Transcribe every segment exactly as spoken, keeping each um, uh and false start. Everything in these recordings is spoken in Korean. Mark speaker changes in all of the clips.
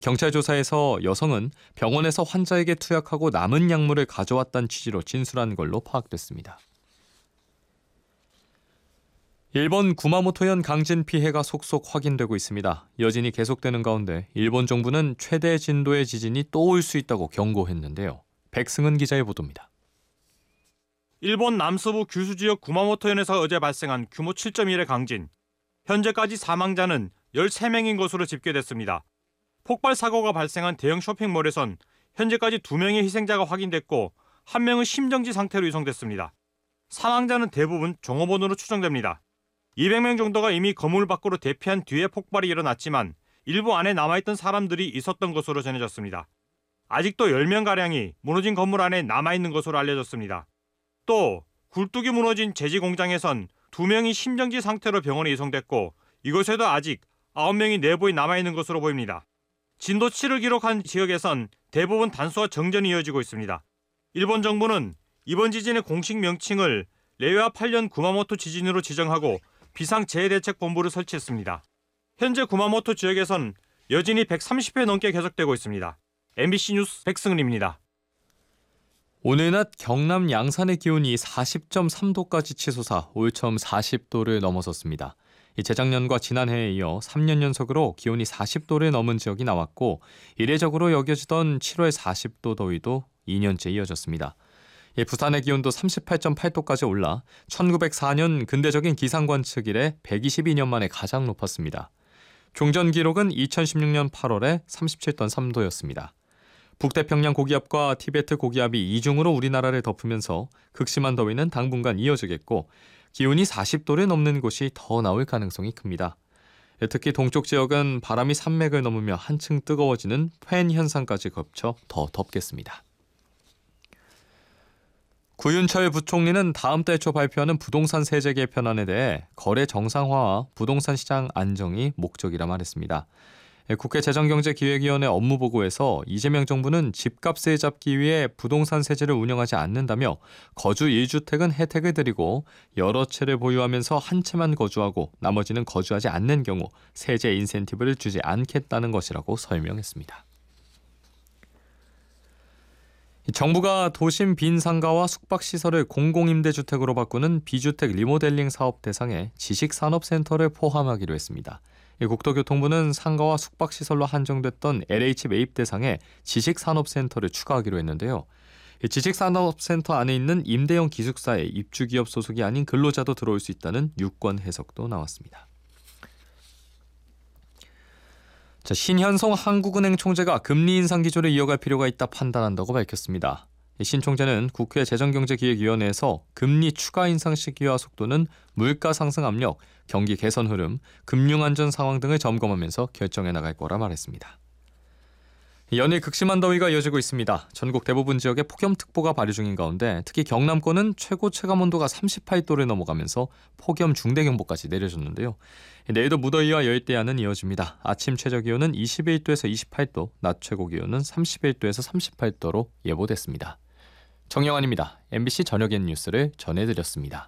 Speaker 1: 경찰 조사에서 여성은 병원에서 환자에게 투약하고 남은 약물을 가져왔다는 취지로 진술한 걸로 파악됐습니다. 일본 구마모토현 강진 피해가 속속 확인되고 있습니다. 여진이 계속되는 가운데 일본 정부는 최대 진도의 지진이 또 올 수 있다고 경고했는데요. 백승은 기자의 보도입니다.
Speaker 2: 일본 남서부 규슈 지역 구마모토현에서 어제 발생한 규모 칠 점 일의 강진. 현재까지 사망자는 열세 명인 것으로 집계됐습니다. 폭발 사고가 발생한 대형 쇼핑몰에선 현재까지 두 명의 희생자가 확인됐고 한 명은 심정지 상태로 이송됐습니다. 사망자는 대부분 종업원으로 추정됩니다. 이백 명 정도가 이미 건물 밖으로 대피한 뒤에 폭발이 일어났지만 일부 안에 남아있던 사람들이 있었던 것으로 전해졌습니다. 아직도 열 명가량이 무너진 건물 안에 남아있는 것으로 알려졌습니다. 또 굴뚝이 무너진 제지 공장에선 두 명이 심정지 상태로 병원에 이송됐고 이곳에도 아직 아홉 명이 내부에 남아있는 것으로 보입니다. 진도 칠을 기록한 지역에선 대부분 단수와 정전이 이어지고 있습니다. 일본 정부는 이번 지진의 공식 명칭을 레이와 팔 년 구마모토 지진으로 지정하고 비상재해대책본부를 설치했습니다. 현재 구마모토 지역에선 여진이 백삼십 회 넘게 계속되고 있습니다. 엠비씨 뉴스 백승은입니다.
Speaker 1: 오늘 낮 경남 양산의 기온이 사십 점 삼 도까지 치솟아 올 처음 사십 도를 넘어섰습니다. 재작년과 지난해에 이어 삼 년 연속으로 기온이 사십 도를 넘은 지역이 나왔고 이례적으로 여겨지던 칠월 사십 도 더위도 이 년째 이어졌습니다. 부산의 기온도 삼십팔 점 팔 도까지 올라 천구백사 년 근대적인 기상관측 이래 백이십이 년 만에 가장 높았습니다. 종전 기록은 이천십육 년 팔월에 삼십칠 점 삼 도였습니다. 북태평양 고기압과 티베트 고기압이 이중으로 우리나라를 덮으면서 극심한 더위는 당분간 이어지겠고 기온이 사십 도를 넘는 곳이 더 나올 가능성이 큽니다. 특히 동쪽 지역은 바람이 산맥을 넘으며 한층 뜨거워지는 팬 현상까지 겹쳐 더 덥겠습니다. 구윤철 부총리는 다음 달 초 발표하는 부동산 세제 개편안에 대해 거래 정상화와 부동산 시장 안정이 목적이라 말했습니다. 국회 재정경제기획위원회 업무보고에서 이재명 정부는 집값을 잡기 위해 부동산 세제를 운영하지 않는다며 거주 일 주택은 혜택을 드리고 여러 채를 보유하면서 한 채만 거주하고 나머지는 거주하지 않는 경우 세제 인센티브를 주지 않겠다는 것이라고 설명했습니다. 정부가 도심 빈 상가와 숙박시설을 공공임대주택으로 바꾸는 비주택 리모델링 사업 대상에 지식산업센터를 포함하기로 했습니다. 국토교통부는 상가와 숙박시설로 한정됐던 엘에이치 매입 대상에 지식산업센터를 추가하기로 했는데요. 지식산업센터 안에 있는 임대형 기숙사에 입주기업 소속이 아닌 근로자도 들어올 수 있다는 유권 해석도 나왔습니다. 자, 신현송 한국은행 총재가 금리 인상 기조를 이어갈 필요가 있다 판단한다고 밝혔습니다. 신 총재는 국회 재정경제기획위원회에서 금리 추가 인상 시기와 속도는 물가 상승 압력, 경기 개선 흐름, 금융안전 상황 등을 점검하면서 결정해 나갈 거라 말했습니다. 연일 극심한 더위가 이어지고 있습니다. 전국 대부분 지역에 폭염특보가 발효 중인 가운데 특히 경남권은 최고 체감온도가 삼십팔 도를 넘어가면서 폭염 중대경보까지 내려졌는데요. 내일도 무더위와 열대야는 이어집니다. 아침 최저기온은 이십일 도에서 이십팔 도, 낮 최고기온은 삼십일 도에서 삼십팔 도로 예보됐습니다. 정영환입니다. 엠비씨 저녁엔 뉴스를 전해드렸습니다.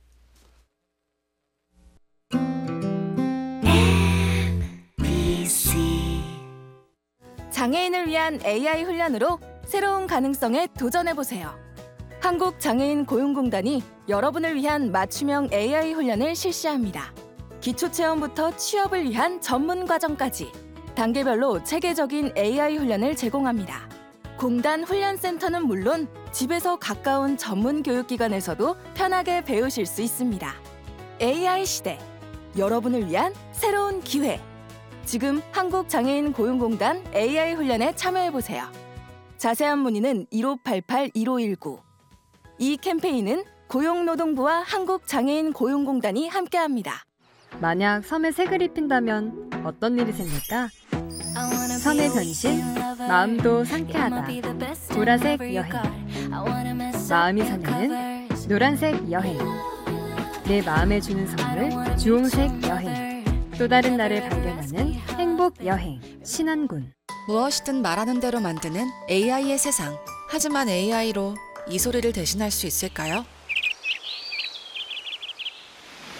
Speaker 3: 장애인을 위한 에이아이 훈련으로 새로운 가능성에 도전해보세요. 한국장애인 고용공단이 여러분을 위한 맞춤형 에이아이 훈련을 실시합니다. 기초체험부터 취업을 위한 전문 과정까지 단계별로 체계적인 에이아이 훈련을 제공합니다. 공단 훈련센터는 물론 집에서 가까운 전문 교육기관에서도 편하게 배우실 수 있습니다. 에이아이 시대, 여러분을 위한 새로운 기회. 지금 한국장애인 고용공단 에이아이 훈련에 참여해보세요. 자세한 문의는 일오팔팔 일오일구. 이 캠페인은 고용노동부와 한국장애인 고용공단이 함께합니다.
Speaker 4: 만약 섬에 색을 입힌다면 어떤 일이 생길까? 섬의 변신, 마음도 상쾌하다. 보라색 여행. 마음이 설레는 노란색 여행. 내 마음에 주는 선물, 주홍색 여행. 또 다른 나를 발견하는 행복 여행. 신안군.
Speaker 5: 무엇이든 말하는 대로 만드는 에이아이의 세상. 하지만 에이아이로 이 소리를 대신할 수 있을까요?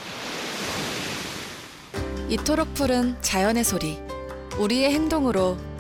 Speaker 5: 이토록 푸른 자연의 소리. 우리의 행동으로